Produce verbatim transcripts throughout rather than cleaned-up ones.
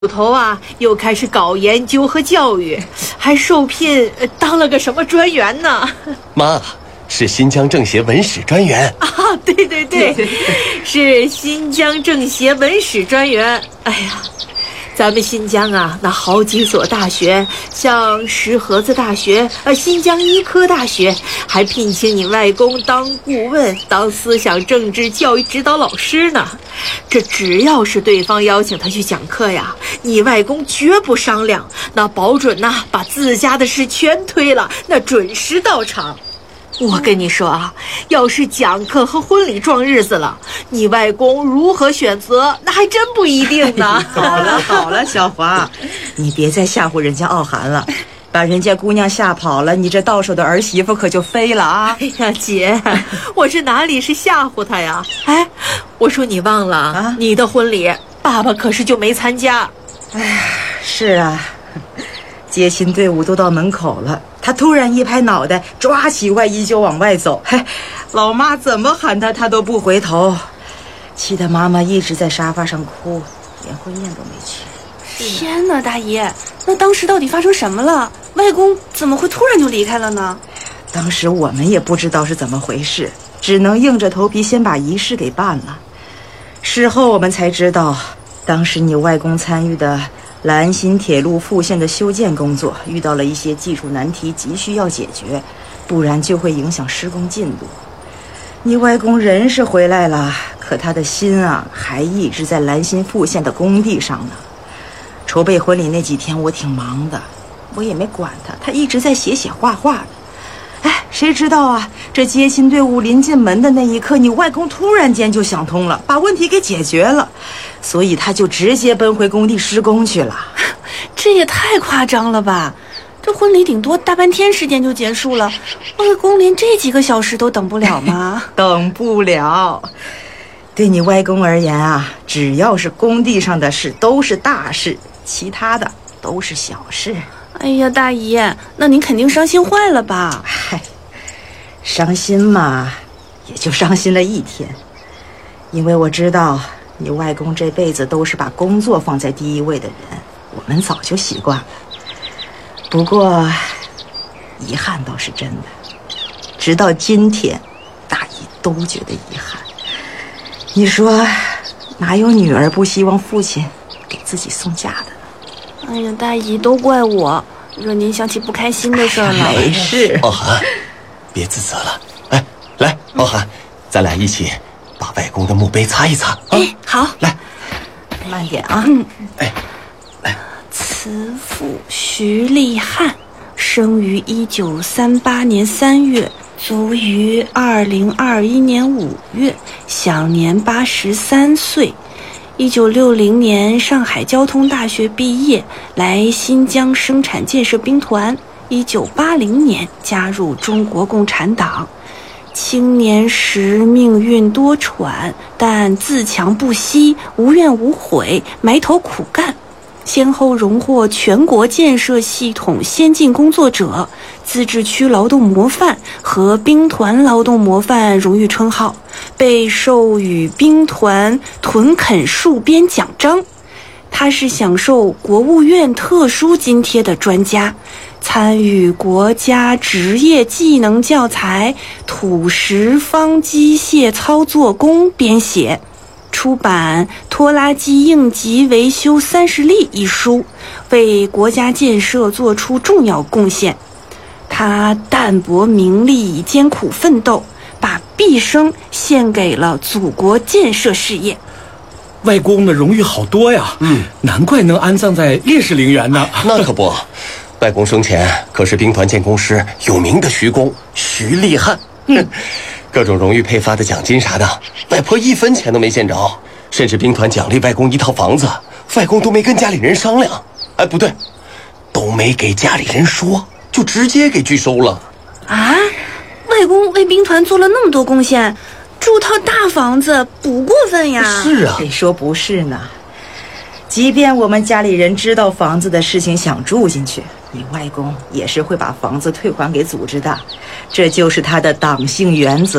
骨头啊，又开始搞研究和教育，还受聘当了个什么专员呢？ 妈，是新疆政协文史专员啊！对对对，是新疆政协文史专员。哎呀，咱们新疆啊，那好几所大学，像石河子大学、呃新疆医科大学，还聘请你外公当顾问，当思想政治教育指导老师呢。这只要是对方邀请他去讲课呀，你外公绝不商量，那保准呐、啊、把自家的事全推了，那准时到场。我跟你说啊，要是讲课和婚礼撞日子了，你外公如何选择，那还真不一定呢。 好了好了，小华，你别再吓唬人家傲寒了，把人家姑娘吓跑了，你这到手的儿媳妇可就飞了啊！ 哎呀，姐，我这哪里是吓唬她呀？哎，我说你忘了啊，你的婚礼，爸爸可是就没参加。 哎，是啊，接亲队伍都到门口了，他突然一拍脑袋，抓起外衣就往外走。嘿，老妈怎么喊他，他都不回头，气得妈妈一直在沙发上哭，连婚宴都没去。 天哪，大爷，那当时到底发生什么了？外公怎么会突然就离开了呢？ 当时我们也不知道是怎么回事，只能硬着头皮先把仪式给办了。事后我们才知道，当时你外公参与的兰新铁路复线的修建工作遇到了一些技术难题，急需要解决，不然就会影响施工进度。你外公人是回来了，可他的心啊还一直在兰新复线的工地上呢。筹备婚礼那几天我挺忙的，我也没管他，他一直在写写画画的。哎，谁知道啊，这接亲队伍临进门的那一刻，你外公突然间就想通了，把问题给解决了，所以他就直接奔回工地施工去了。 这也太夸张了吧，这婚礼顶多大半天时间就结束了，外公连这几个小时都等不了吗？ 等不了。对你外公而言啊，只要是工地上的事都是大事，其他的都是小事。 哎呀，大姨，那您肯定伤心坏了吧？ 嗨，伤心嘛，也就伤心了一天，因为我知道你外公这辈子都是把工作放在第一位的人，我们早就习惯了。不过遗憾倒是真的，直到今天大姨都觉得遗憾。你说哪有女儿不希望父亲给自己送嫁的？ 哎呀，大姨，都怪我，惹您想起不开心的事儿了。 没事， 傲寒，别自责了。哎，来，傲寒，咱俩一起把外公的墓碑擦一擦。 哎，好， 来， 慢点啊。 嗯， 哎，来。 慈父徐立汉，生于一九三八年三月，卒于二零二一年五月，享年八十三岁。一九六零年上海交通大学毕业，来新疆生产建设兵团。一九八零年加入中国共产党。青年时命运多舛，但自强不息，无怨无悔，埋头苦干。先后荣获全国建设系统先进工作者、自治区劳动模范和兵团劳动模范荣誉称号，被授予兵团屯垦戍边奖章。他是享受国务院特殊津贴的专家，参与国家职业技能教材《土石方机械操作工》编写，出版《拖拉机应急维修三十例》一书，为国家建设做出重要贡献。他淡泊名利，艰苦奋斗，把毕生献给了祖国建设事业。 外公的荣誉好多呀，嗯，难怪能安葬在烈士陵园呢。 那可不，外公生前可是兵团建工师有名的徐工徐立汉。嗯，各种荣誉配发的奖金啥的，外婆一分钱都没见着，甚至兵团奖励外公一套房子，外公都没跟家里人商量。哎，不对，都没给家里人说，就直接给拒收了。 啊，外公为兵团做了那么多贡献，住套大房子不过分呀。 是啊， 谁说不是呢？即便我们家里人知道房子的事情想住进去，你外公也是会把房子退还给组织的，这就是他的党性原则。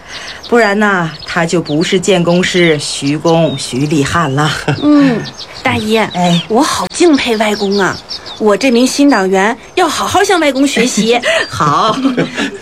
不然呢，他就不是建功师徐公徐立汉了。 嗯，大姨， 哎， 我好敬佩外公啊！我这名新党员要好好向外公学习。 好。